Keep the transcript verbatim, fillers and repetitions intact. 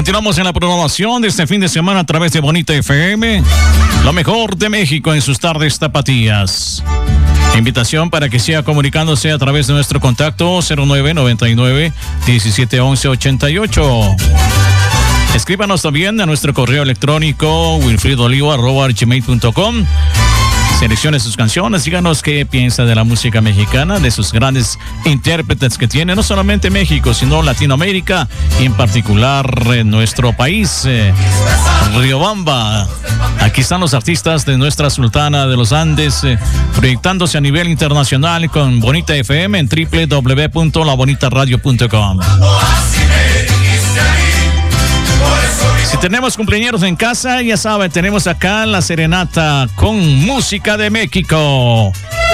Continuamos en la programación de este fin de semana a través de Bonita F M, lo mejor de México en sus tardes tapatías. Invitación para que siga comunicándose a través de nuestro contacto cero nueve noventa y nueve diecisiete once ochenta y ocho. Escríbanos también a nuestro correo electrónico wilfridolivo arroba gmail punto com. Seleccione sus canciones, díganos qué piensa de la música mexicana, de sus grandes intérpretes que tiene, no solamente México, sino Latinoamérica y en particular eh, nuestro país, eh, Riobamba. Aquí están los artistas de nuestra Sultana de los Andes, eh, proyectándose a nivel internacional con Bonita F M en doble u doble u doble u punto la bonita radio punto com. Si tenemos cumpleaños en casa, ya saben, tenemos acá la serenata con música de México.